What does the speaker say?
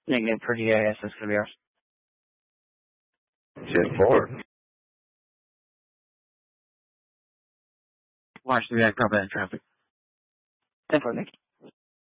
Negative for DIS, that's going to be ours. 10-4. Watch the copy that traffic. 10-4, Nick.